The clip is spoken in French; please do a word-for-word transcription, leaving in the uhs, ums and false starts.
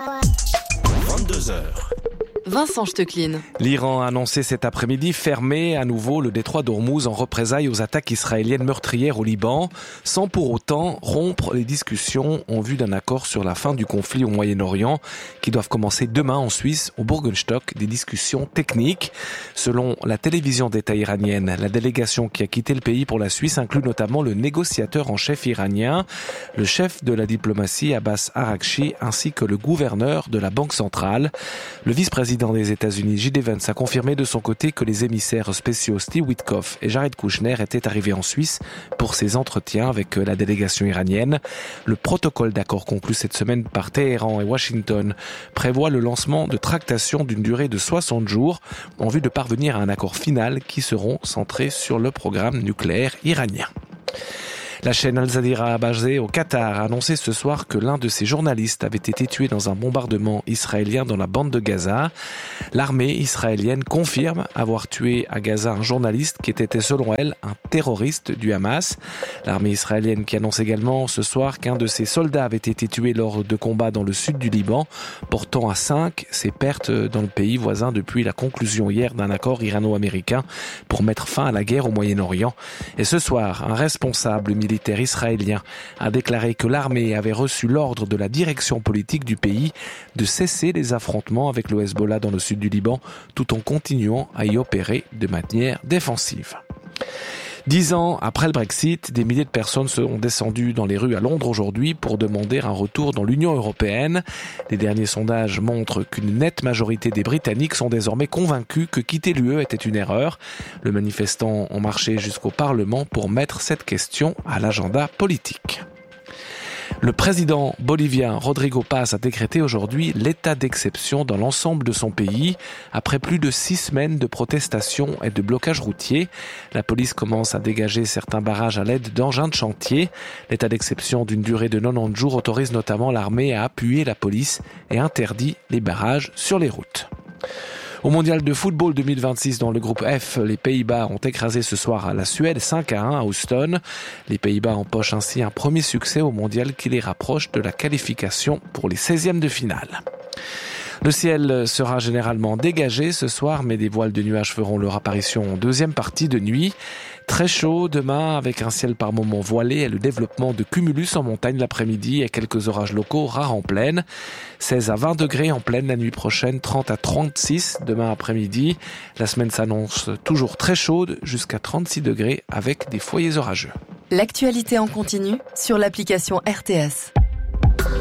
vingt-deux heures. Vincent Stecklin. L'Iran a annoncé cet après-midi fermer à nouveau le détroit d'Ormuz en représailles aux attaques israéliennes meurtrières au Liban, sans pour autant rompre les discussions en vue d'un accord sur la fin du conflit au Moyen-Orient, qui doivent commencer demain en Suisse, au Burgenstock, des discussions techniques. Selon la télévision d'État iranienne, la délégation qui a quitté le pays pour la Suisse inclut notamment le négociateur en chef iranien, le chef de la diplomatie Abbas Araghchi, ainsi que le gouverneur de la Banque centrale. Le vice-président des États-Unis, J D Vance, a confirmé de son côté que les émissaires spéciaux Steve Witkoff et Jared Kushner étaient arrivés en Suisse pour ces entretiens avec la délégation iranienne. Le protocole d'accord conclu cette semaine par Téhéran et Washington prévoit le lancement de tractations d'une durée de soixante jours en vue de parvenir à un accord final qui seront centrés sur le programme nucléaire iranien. La chaîne Al Jazeera, basée au Qatar, a annoncé ce soir que l'un de ses journalistes avait été tué dans un bombardement israélien dans la bande de Gaza. L'armée israélienne confirme avoir tué à Gaza un journaliste qui était, selon elle, un terroriste du Hamas. L'armée israélienne qui annonce également ce soir qu'un de ses soldats avait été tué lors de combats dans le sud du Liban, portant à cinq ses pertes dans le pays voisin depuis la conclusion hier d'un accord irano-américain pour mettre fin à la guerre au Moyen-Orient. Et ce soir, un responsable militaire militaire israélien a déclaré que l'armée avait reçu l'ordre de la direction politique du pays de cesser les affrontements avec le Hezbollah dans le sud du Liban, tout en continuant à y opérer de manière défensive. Dix ans après le Brexit, des milliers de personnes sont descendues dans les rues à Londres aujourd'hui pour demander un retour dans l'Union européenne. Les derniers sondages montrent qu'une nette majorité des Britanniques sont désormais convaincus que quitter l'U E était une erreur. Le manifestant ont marché jusqu'au Parlement pour mettre cette question à l'agenda politique. Le président bolivien Rodrigo Paz a décrété aujourd'hui l'état d'exception dans l'ensemble de son pays après plus de six semaines de protestations et de blocages routiers. La police commence à dégager certains barrages à l'aide d'engins de chantier. L'état d'exception d'une durée de quatre-vingt-dix jours autorise notamment l'armée à appuyer la police et interdit les barrages sur les routes. Au mondial de football deux mille vingt-six, dans le groupe F, les Pays-Bas ont écrasé ce soir la Suède cinq à un à Houston. Les Pays-Bas empochent ainsi un premier succès au mondial qui les rapproche de la qualification pour les seizièmes de finale. Le ciel sera généralement dégagé ce soir, mais des voiles de nuages feront leur apparition en deuxième partie de nuit. Très chaud demain avec un ciel par moments voilé et le développement de cumulus en montagne l'après-midi et quelques orages locaux rares en plaine. seize à vingt degrés en plaine la nuit prochaine, trente à trente-six demain après-midi. La semaine s'annonce toujours très chaude jusqu'à trente-six degrés avec des foyers orageux. L'actualité en continu sur l'application R T S.